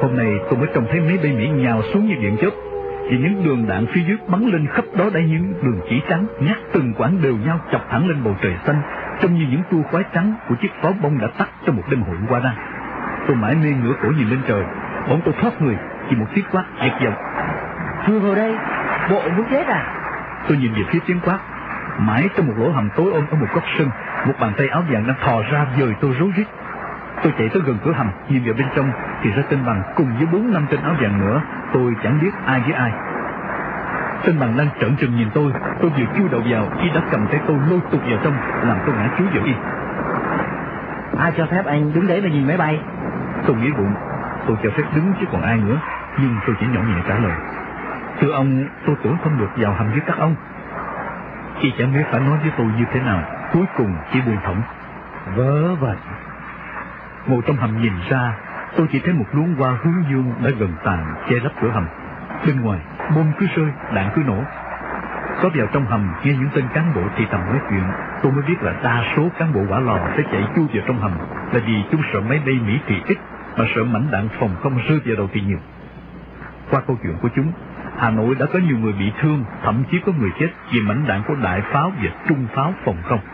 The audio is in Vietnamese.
Hôm nay tôi mới trông thấy máy bay Mỹ nhào xuống như điện chớp, vì những đường đạn phía dưới bắn lên khắp đó đã những đường chỉ trắng nhát từng quãng đều nhau chọc thẳng lên bầu trời xanh, trông như những tua khói trắng của chiếc pháo bông đã tắt trong một đêm hội qua đăng. Tôi mãi mê ngửa cổ nhìn lên trời, bỗng tôi thoát người chỉ một tiếng quát giật giọng: Vừa vào đây, bộ muốn chết à? Tôi nhìn về phía tiếng quát. Mãi trong một lỗ hầm tối ôm ở một góc sân, một bàn tay áo vàng đang thò ra dời tôi rối rít. Tôi chạy tới gần cửa hầm, nhìn vào bên trong thì ra Tên Bằng cùng với 4-5 tên áo vàng nữa. Tôi chẳng biết ai với ai. Tên Bằng đang trợn trừng nhìn tôi vừa chui đầu vào, y đã cầm tay tôi lôi tụt vào trong, làm tôi ngã chúi vào y. Ai cho phép anh đứng đấy mà nhìn máy bay? Tôi nghĩ bụng, tôi cho phép đứng chứ còn ai nữa, nhưng tôi chỉ nhỏ nhẹ trả lời: Thưa ông, tôi tưởng không được vào hầm với các ông. Y chẳng biết phải nói với tôi như thế nào, cuối cùng chỉ buông thõng: Vớ vẩn. Ngồi trong hầm nhìn ra, tôi chỉ thấy một luống hoa hướng dương đã gần tàn che lấp cửa hầm. Bên ngoài, bom cứ rơi, đạn cứ nổ. Có vào trong hầm nghe những tên cán bộ thì thầm nói chuyện, tôi mới biết là đa số cán bộ hỏa lò sẽ chạy chui vào trong hầm là vì chúng sợ máy bay Mỹ thì ít, mà sợ mảnh đạn phòng không rơi vào đầu thì nhiều. Qua câu chuyện của chúng, Hà Nội đã có nhiều người bị thương, thậm chí có người chết vì mảnh đạn của đại pháo và trung pháo phòng không.